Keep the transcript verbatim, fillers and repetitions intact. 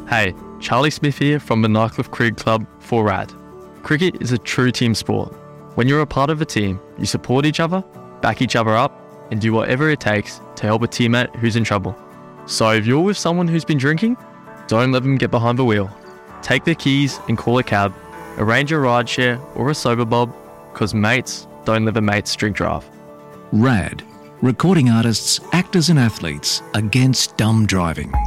Hey, Charlie Smith here from the Nycliffe Cricket Club for RAD. Cricket is a true team sport. When you're a part of a team, you support each other, back each other up, and do whatever it takes to help a teammate who's in trouble. So if you're with someone who's been drinking, don't let them get behind the wheel. Take their keys and call a cab, arrange a rideshare or a sober bob, because mates don't let their mates drink drive. RAD, recording artists, actors and athletes against dumb driving.